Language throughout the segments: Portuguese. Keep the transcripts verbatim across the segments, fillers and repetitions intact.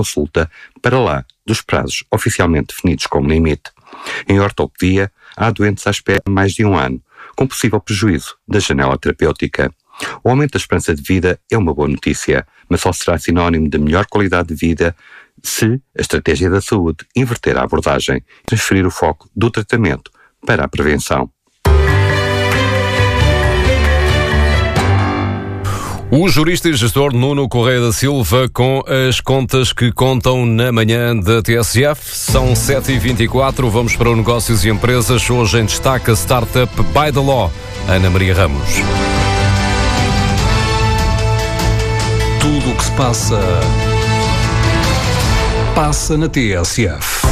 consulta para lá dos prazos oficialmente definidos como limite. Em ortopedia, há doentes à espera de mais de um ano, com possível prejuízo da janela terapêutica. O aumento da esperança de vida é uma boa notícia, mas só será sinónimo de melhor qualidade de vida se a estratégia da saúde inverter a abordagem e transferir o foco do tratamento para a prevenção. O jurista e gestor Nuno Correia da Silva com as contas que contam na manhã da T S F. São sete e vinte e quatro, vamos para o Negócios e Empresas. Hoje em destaque a startup By The Law. Ana Maria Ramos. Tudo o que se passa, passa na T S F.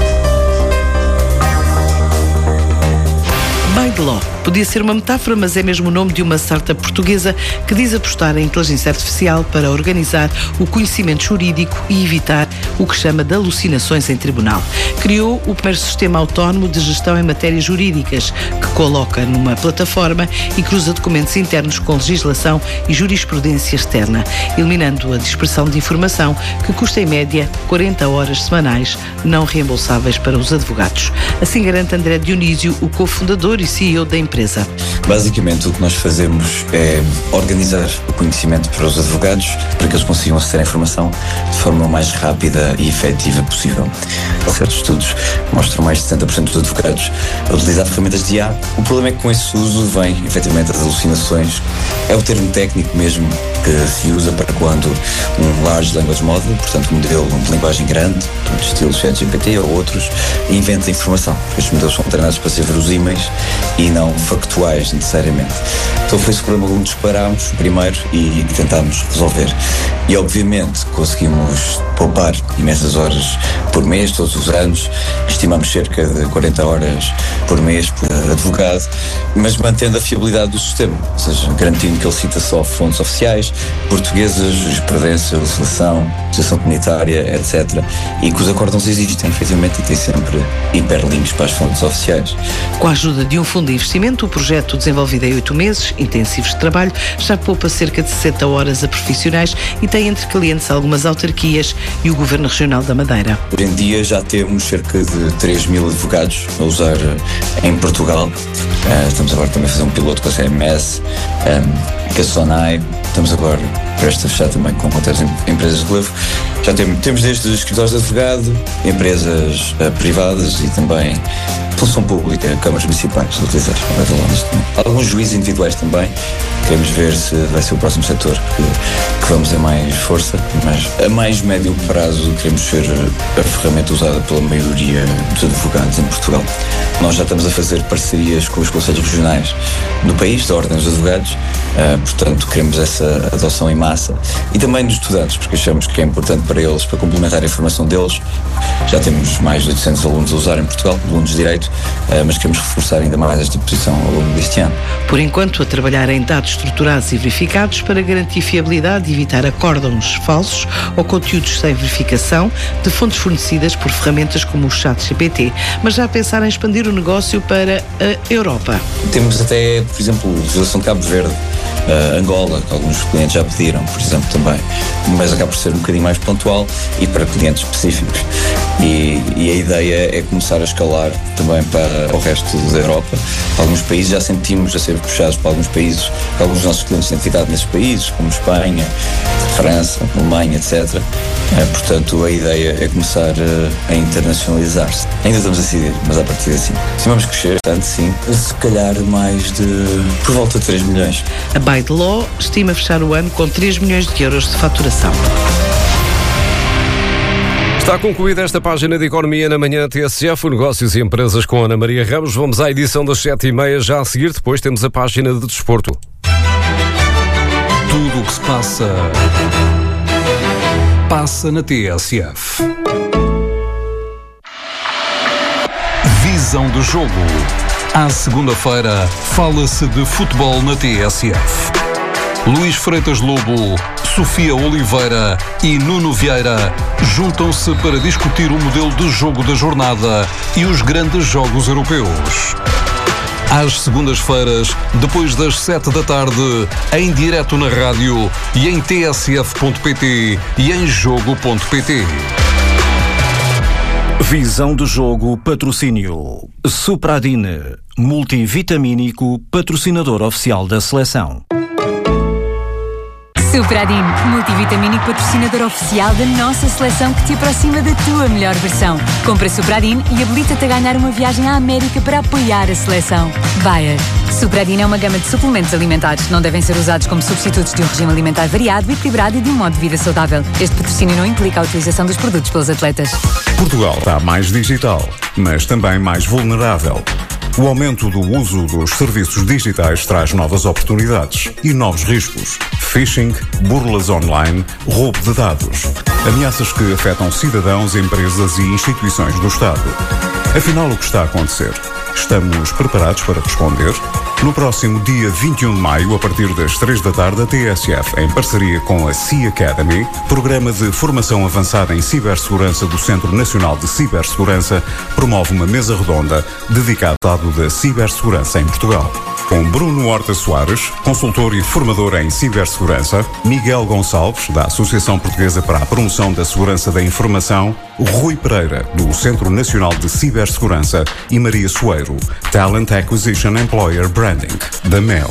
By The Law. Podia ser uma metáfora, mas é mesmo o nome de uma startup portuguesa que diz apostar em inteligência artificial para organizar o conhecimento jurídico e evitar o que chama de alucinações em tribunal. Criou o primeiro sistema autónomo de gestão em matérias jurídicas, que coloca numa plataforma e cruza documentos internos com legislação e jurisprudência externa, eliminando a dispersão de informação que custa em média quarenta horas semanais não reembolsáveis para os advogados. Assim garante André Dionísio, o cofundador e C E O da empresa. Basicamente, o que nós fazemos é organizar o conhecimento para os advogados para que eles consigam aceder à informação de forma mais rápida e efetiva possível. Certos estudos mostram mais de setenta por cento dos advogados a utilizar ferramentas de I A. O problema é que com esse uso vem, efetivamente, as alucinações. É o termo técnico mesmo que se usa para quando um Large Language Model, portanto um modelo de linguagem grande, estilo ChatGPT ou outros, inventa informação. Estes modelos são treinados para ser verosímeis e não factuais necessariamente. Então foi esse o problema que nos parámos primeiro e, e tentámos resolver. E obviamente conseguimos poupar imensas horas por mês, todos os anos. Estimamos cerca de quarenta horas por mês por advogado, mas mantendo a fiabilidade do sistema, ou seja, garantindo que ele cita só fontes oficiais, portuguesas, jurisprudência, legislação, legislação comunitária, etcétera. E que os acórdãos existem, efetivamente, e têm sempre hiperlinks para as fontes oficiais. Com a ajuda de um fundo de investimento, o projeto, desenvolvido em oito meses intensivos de trabalho, já poupa cerca de sessenta horas a profissionais e tem entre clientes algumas autarquias e o Governo Regional da Madeira. Hoje em dia já temos cerca de três mil advogados a usar em Portugal. Uh, estamos agora também a fazer um piloto com a C M S, um, com a Sonai. Estamos agora prestes a fechar também com outras empresas de relevo. Já temos, temos desde escritórios de advogado, empresas uh, privadas e também função pública, câmaras municipais a utilizar alguns juízes individuais também. Queremos ver se vai ser o próximo setor que, que vamos a mais força, mas a mais médio prazo queremos ser a ferramenta usada pela maioria dos advogados em Portugal. Nós já estamos a fazer parcerias com os conselhos regionais no país, da Ordem dos Advogados, uh, portanto queremos essa adoção em massa e também dos estudantes, porque achamos que é importante para eles, para complementar a informação deles. Já temos mais de oitocentos alunos a usar em Portugal, alunos de Direito, uh, mas queremos reforçar ainda mais esta posição ao longo deste ano. Por enquanto, a trabalhar em dados estruturados e verificados para garantir fiabilidade e evitar acórdãos falsos ou conteúdos sem verificação de fontes fornecidas por ferramentas como o ChatGPT, mas já a pensar em expandir o negócio para a Europa. Temos até, por exemplo, legislação de Cabo Verde, uh, Angola, que alguns clientes já pediram, por exemplo, também, mas acaba por ser um bocadinho mais pontual e para clientes específicos. E, e a ideia é começar a escalar também para o resto da Europa. Alguns países já sentimos a ser puxados para alguns países, alguns dos nossos clientes têm atividade nesses países, como Espanha, França, Alemanha, etcétera. É, portanto, a ideia é começar a, a internacionalizar-se. Ainda estamos a decidir, mas a partir assim. Sim, vamos crescer, tanto sim, se calhar mais de, por volta de três milhões. A By The Law estima fechar o ano com três milhões de euros de faturação. Está concluída esta página de Economia na manhã T S F, Negócios e Empresas com Ana Maria Ramos. Vamos à edição das sete e meia, já a seguir, depois temos a página de desporto. Tudo o que se passa, passa na T S F. Visão do jogo. À segunda-feira, fala-se de futebol na T S F. Luís Freitas Lobo, Sofia Oliveira e Nuno Vieira juntam-se para discutir o modelo de jogo da jornada e os grandes jogos europeus. Às segundas-feiras, depois das sete da tarde, em direto na rádio e em t s f ponto p t e em jogo ponto p t. Visão do jogo, patrocínio Supradine, multivitamínico, patrocinador oficial da seleção. Supradine, multivitamínico patrocinador oficial da nossa seleção que te aproxima da tua melhor versão. Compra Supradine e habilita-te a ganhar uma viagem à América para apoiar a seleção. Bayer. Supradine é uma gama de suplementos alimentares. Não devem ser usados como substitutos de um regime alimentar variado, equilibrado e de um modo de vida saudável. Este patrocínio não implica a utilização dos produtos pelos atletas. Portugal está mais digital, mas também mais vulnerável. O aumento do uso dos serviços digitais traz novas oportunidades e novos riscos. Phishing, burlas online, roubo de dados. Ameaças que afetam cidadãos, empresas e instituições do Estado. Afinal, o que está a acontecer? Estamos preparados para responder? No próximo dia vinte e um de maio, a partir das três da tarde, a T S F, em parceria com a Sea Academy, programa de formação avançada em cibersegurança do Centro Nacional de Cibersegurança, promove uma mesa redonda dedicada ao lado da cibersegurança em Portugal. Com Bruno Horta Soares, consultor e formador em cibersegurança, Miguel Gonçalves, da Associação Portuguesa para a Promoção da Segurança da Informação, Rui Pereira, do Centro Nacional de Cibersegurança e Maria Soeiro, Talent Acquisition Employer Branding, da M E L.